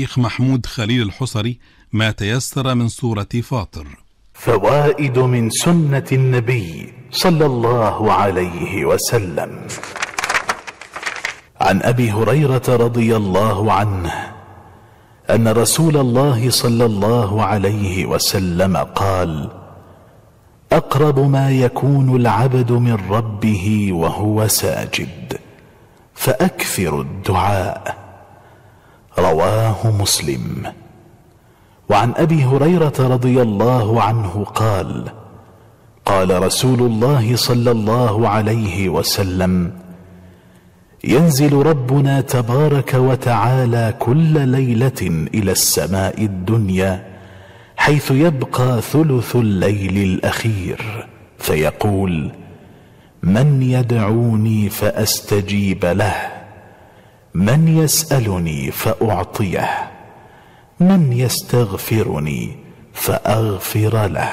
الشيخ محمود خليل الحصري ما تيسر من سورة فاطر. فوائد من سنة النبي صلى الله عليه وسلم. عن أبي هريرة رضي الله عنه أن رسول الله صلى الله عليه وسلم قال: أقرب ما يكون العبد من ربه وهو ساجد فأكثر الدعاء. رواه مسلم. وعن أبي هريرة رضي الله عنه قال: قال رسول الله صلى الله عليه وسلم: ينزل ربنا تبارك وتعالى كل ليلة إلى السماء الدنيا حيث يبقى ثلث الليل الأخير فيقول: من يدعوني فأستجيب له، من يسألني فأعطيه، من يستغفرني فأغفر له.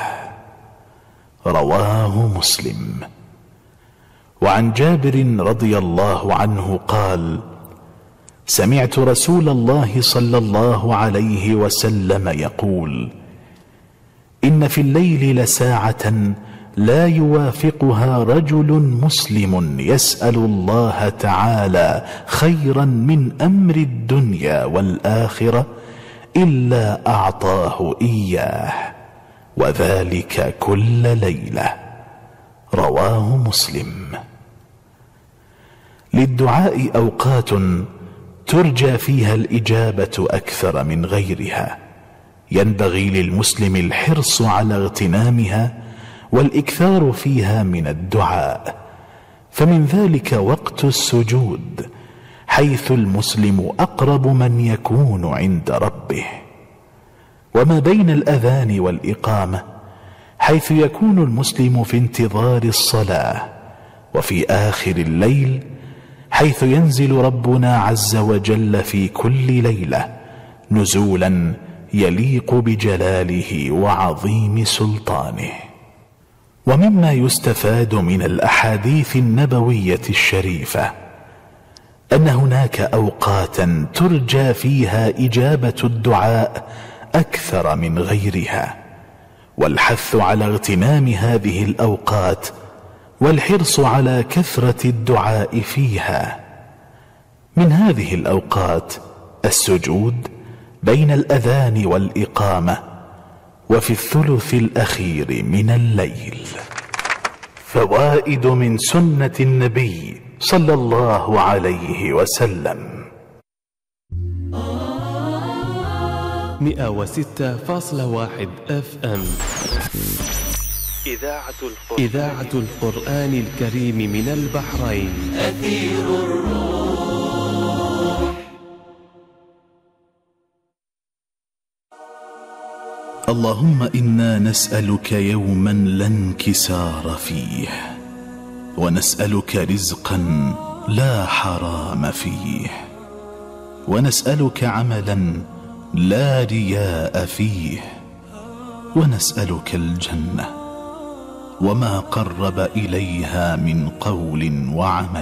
رواه مسلم. وعن جابر رضي الله عنه قال: سمعت رسول الله صلى الله عليه وسلم يقول: إن في الليل لساعة لا يوافقها رجل مسلم يسأل الله تعالى خيرا من أمر الدنيا والآخرة إلا أعطاه إياه، وذلك كل ليلة. رواه مسلم. للدعاء أوقات ترجى فيها الإجابة أكثر من غيرها، ينبغي للمسلم الحرص على اغتنامها والإكثار فيها من الدعاء. فمن ذلك وقت السجود، حيث المسلم أقرب من يكون عند ربه، وما بين الأذان والإقامة، حيث يكون المسلم في انتظار الصلاة، وفي آخر الليل، حيث ينزل ربنا عز وجل في كل ليلة نزولا يليق بجلاله وعظيم سلطانه. ومما يستفاد من الأحاديث النبوية الشريفة أن هناك أوقاتا ترجى فيها إجابة الدعاء أكثر من غيرها، والحث على اغتنام هذه الأوقات والحرص على كثرة الدعاء فيها. من هذه الأوقات السجود بين الأذان والإقامة، وفي الثلث الأخير من الليل. فوائد من سنة النبي صلى الله عليه وسلم. 106.1 FM إذاعة القرآن الكريم من البحرين. أثير الروح. اللهم إنا نسألك يوما لا انكسار فيه، ونسألك رزقا لا حرام فيه، ونسألك عملا لا رياء فيه، ونسألك الجنة وما قرب إليها من قول وعمل.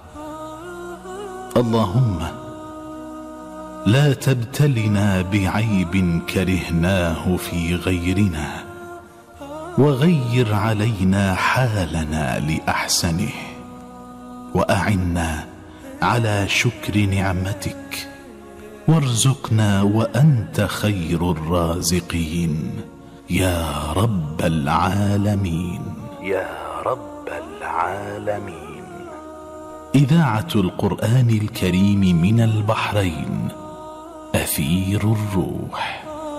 اللهم لا تبتلنا بعيب كرهناه في غيرنا، وغير علينا حالنا لأحسنه، وأعنا على شكر نعمتك، وارزقنا وأنت خير الرازقين يا رب العالمين. يا رب العالمين. إذاعة القرآن الكريم من البحرين. أثير الروح.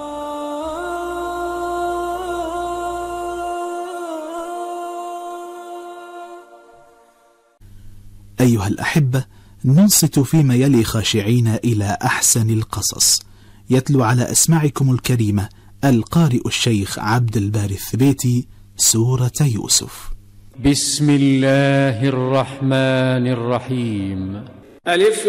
أيها الأحبة، ننصت فيما يلي خاشعين إلى أحسن القصص. يتلو على أسماعكم الكريمة القارئ الشيخ عبد الباري الثبيتي سورة يوسف. بسم الله الرحمن الرحيم. ألف